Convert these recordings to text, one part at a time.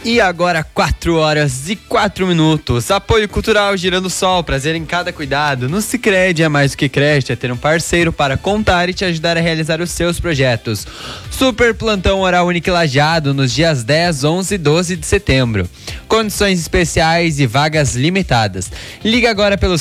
E agora 4h04. Apoio Cultural Girando Sol, prazer em cada cuidado. No Sicredi é mais do que crédito, é ter um parceiro para contar e te ajudar a realizar os seus projetos. Super plantão Oral Unique Lajeado nos dias 10, 11 e 12 de setembro. Condições especiais e vagas limitadas. Liga agora pelo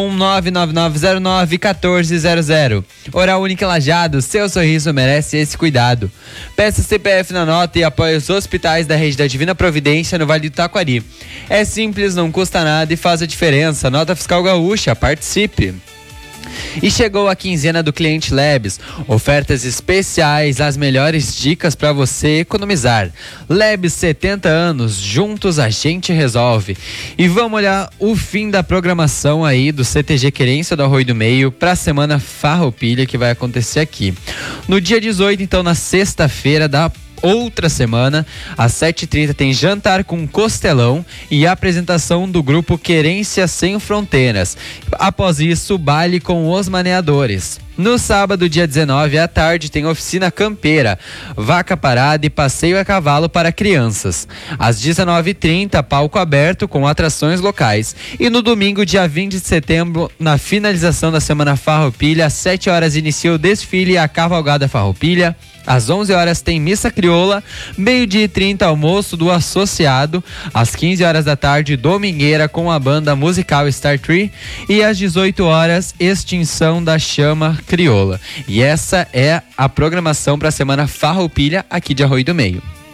51999091400. Oral Unique Lajeado, seu sorriso merece esse cuidado. Peça CPF na nota e apoie os hospitais da rede da Divina Providência no Vale do Taquari. É simples, não custa nada e faz a diferença. Nota Fiscal Gaúcha, participe! E chegou a quinzena do Cliente Labs. Ofertas especiais, as melhores dicas para você economizar. Labs 70 anos, juntos a gente resolve. E vamos olhar o fim da programação aí do CTG Querência do Arroio do Meio para a semana Farroupilha que vai acontecer aqui. No dia 18, então, na sexta-feira da outra semana, às 7h30 tem jantar com costelão e apresentação do grupo Querência Sem Fronteiras. Após isso, baile com os maneadores. No sábado, dia 19, à tarde, tem oficina campeira, vaca parada e passeio a cavalo para crianças. Às 19h30, palco aberto com atrações locais. E no domingo, dia 20 de setembro, na finalização da Semana Farroupilha, às 7 horas inicia o desfile e a cavalgada Farroupilha. Às 11 horas tem missa crioula, 12h30 almoço do associado, às 15 horas da tarde domingueira com a banda musical Star Tree e às 18 horas extinção da chama crioula. E essa é a programação para a Semana Farroupilha aqui de Arroio do Meio.